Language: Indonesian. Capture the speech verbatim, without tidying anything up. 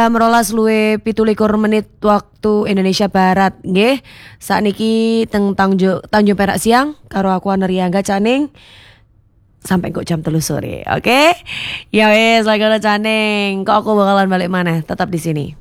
Merolas luwe pitulikur menit waktu Indonesia Barat nggih. Sakniki teng Tanjung Tanjung Perak siang karo aku Anariangga Caning sampai kok jam telu sore. Oke. Okay? Ya wes lagi Caning. Kok aku bakalan balik mana? Tetap di sini.